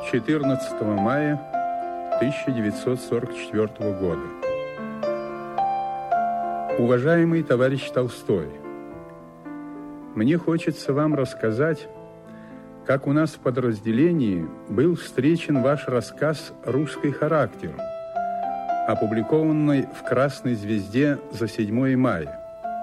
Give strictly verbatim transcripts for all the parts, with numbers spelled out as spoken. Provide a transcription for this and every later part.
четырнадцатого мая тысяча девятьсот сорок четвёртого года. Уважаемый товарищ Толстой, мне хочется вам рассказать, как у нас в подразделении был встречен ваш рассказ «Русский характер», опубликованный в «Красной звезде» за седьмое мая.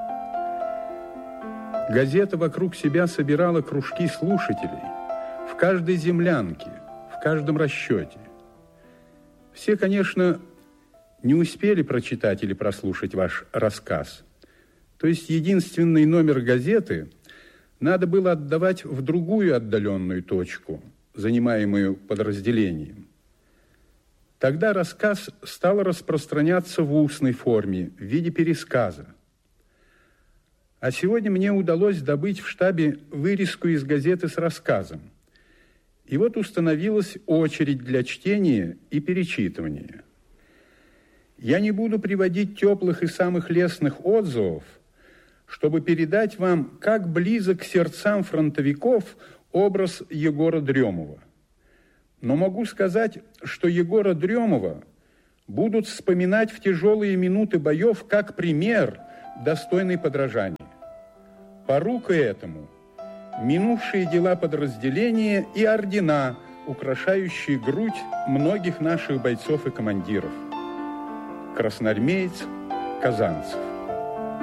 Газета вокруг себя собирала кружки слушателей в каждой землянке, в каждом расчете. Все, конечно, не успели прочитать или прослушать ваш рассказ. То есть единственный номер газеты надо было отдавать в другую отдаленную точку, занимаемую подразделением. Тогда рассказ стал распространяться в устной форме, в виде пересказа. А сегодня мне удалось добыть в штабе вырезку из газеты с рассказом. И вот установилась очередь для чтения и перечитывания. Я не буду приводить теплых и самых лестных отзывов, чтобы передать вам, как близок к сердцам фронтовиков образ Егора Дрёмова. Но могу сказать, что Егора Дрёмова будут вспоминать в тяжелые минуты боев как пример, достойный подражания. Порукой этому минувшие дела подразделения и ордена, украшающие грудь многих наших бойцов и командиров. Красноармеец Казанцев.